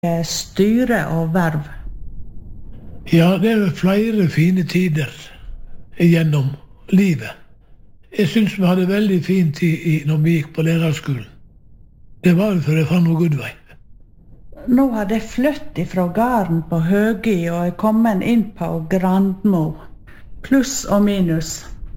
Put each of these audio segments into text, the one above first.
styre og verv? Ja, det flere fine tider gjennom livet. Jeg synes vi hadde veldig fin tid når vi gikk på lærerskolen. Det var jo for jeg fant noe Gudvei. Nå har jeg flyttet fra gården på Høgi og er kommet inn på Grandmo. Pluss og minus.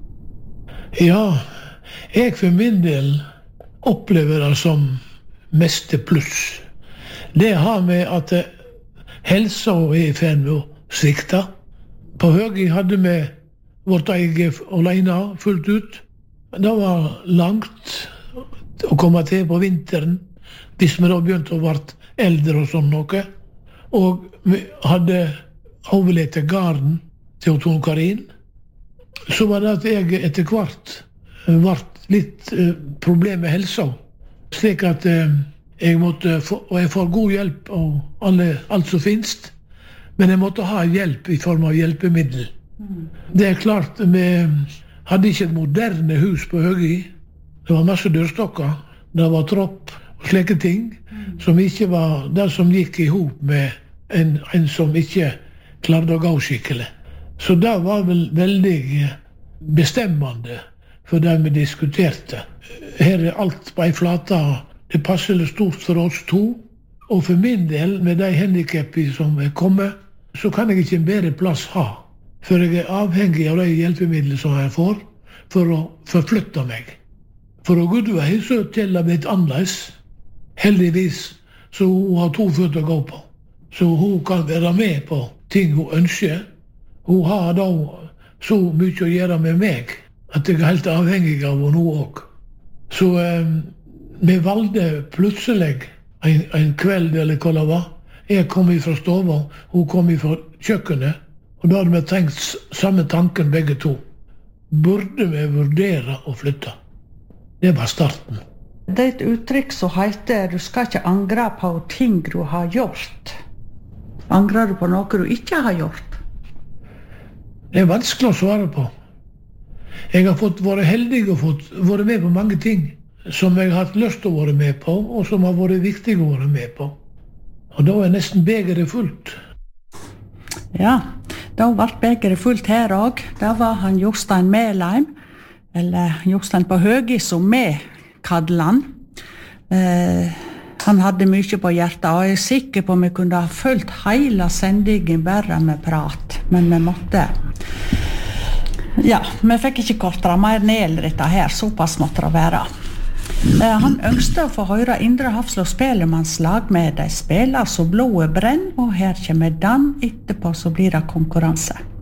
Ja, jeg for min del opplever det som meste pluss. Det har med at helsa er i ferd med å svikte. På Høgi hadde vi vårt eget alene fullt ut. Det var langt å komme til på vinteren, hvis vi da begynte å være eldre og sånn noe. Og vi hadde overlevd til garden til Tone Karin. Så var det at jeg etter hvert ble litt problem med helsa. Slik at jeg måtte få, og jeg får god hjelp av alt som finnes, men jeg måtte ha hjelp i form av hjelpemiddel. Det er klart, vi hadde ikke et moderne hus på Høgi. Det var masse dørstokker, det var tropp og slike ting, som ikke var det som gikk i hop med en som ikke klarte å gå skikkelig. Så det var vel veldig bestemmende for det vi diskuterte. Her er alt på en flate. Det passer stort for oss to, og for min del, med de handicapene som er kommet, så kan jeg ikke en bedre plass ha, for jeg er avhengig av de hjelpemidler som jeg får, for å forflytte meg. For å Gudvei så til det blitt annerledes. Heldigvis så hun har 2 føtter å gå på, så hun kan være med på ting hun ønsker. Hun har da så mye å gjøre med meg, at jeg er helt avhengig av henne også. Så vi valgte plutselig en kveld, eller hva det var. Jeg kom fra stova, hun kom fra kjøkkenet, og da hadde vi tenkt samme tanken begge to. Burde vi vurdere å flytte? Det var starten. Det er et uttrykk som heter «Du skal ikke angre på ting du har gjort». Angrer du på noe du ikke har gjort? Det er vanskelig å svare på. Jeg har vært heldig og vært med på mange ting som jeg har hatt lyst til å være med på, og som har vært viktig å være med på. Og da er nesten begeret fullt. Ja, da ble begeret fullt her også. Da var han Jostein Melheim, eller Jostein på Høgi, som vi kaller han. Han hadde mye på hjertet, og jeg er sikker på at vi kunne ha fulgt hele sendingen bare med prat, men vi måtte. Ja, vi fikk ikke kortere mer ned dette her, såpass måtte det være. Han ønsket å få høre Indre Hafslå Spelemannslag med de spiller så blodet brenn, og her kommer den etterpå så blir det konkurranse.